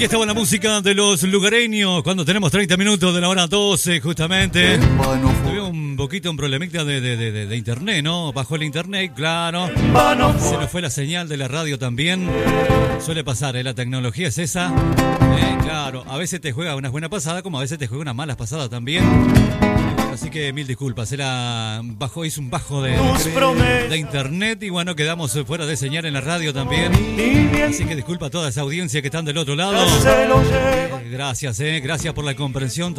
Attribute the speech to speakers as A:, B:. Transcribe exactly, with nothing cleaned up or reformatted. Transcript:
A: Y esta buena música de los lugareños cuando tenemos treinta minutos de la hora doce justamente. Tuve un poquito un problemita de, de, de, de internet, ¿no? Bajó el internet, claro. Se nos fue la señal de la radio también. Suele pasar, ¿eh? La tecnología es esa. Eh, claro, a veces te juega unas buenas pasadas como a veces te juega unas malas pasadas también. Así que mil disculpas, era bajo, hizo un bajo de, de internet y bueno, quedamos fuera de señal en la radio también. Así que disculpa a toda esa audiencia que están del otro lado. Eh, gracias, eh, gracias por la comprensión.